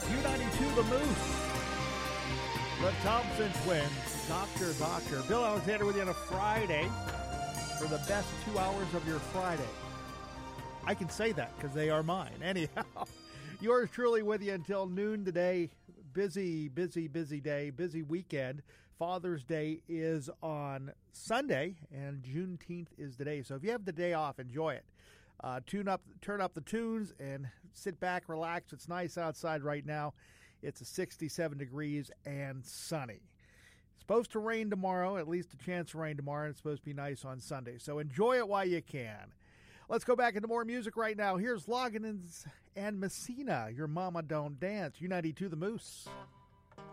U92 The Moose. The Thompson Twins. Doctor. Bill Alexander with you on a Friday for the best 2 hours of your Friday. I can say that because they are mine. Anyhow, yours truly with you until noon today. Busy day, busy weekend. Father's Day is on Sunday, and Juneteenth is today. So if you have the day off, enjoy it. Turn up the tunes and sit back, relax. It's nice outside right now. It's 67 degrees and sunny. It's supposed to rain tomorrow, at least a chance of rain tomorrow, and it's supposed to be nice on Sunday. So enjoy it while you can. Let's go back into more music right now. Here's Loggins and Messina, Your Mama Don't Dance, U92 The Moose.